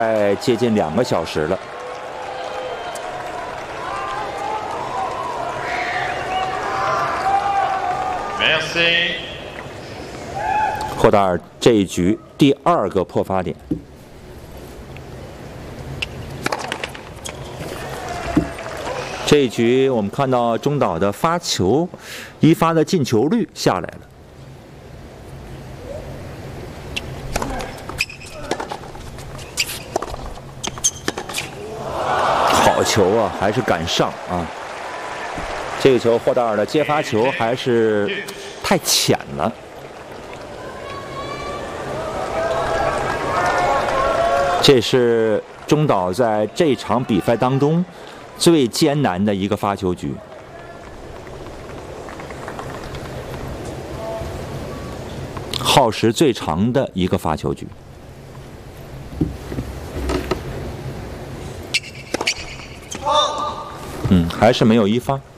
接近2个小时了。 Merci。 霍达尔这一局第2个破发点。这一局我们看到中岛的发球一发的进球率下来了。 好球啊，还是敢上啊！这个球霍达尔的接发球还是太浅了。这是中岛在这场比赛当中最艰难的一个发球局。耗时最长的一个发球局。 还是没有一发。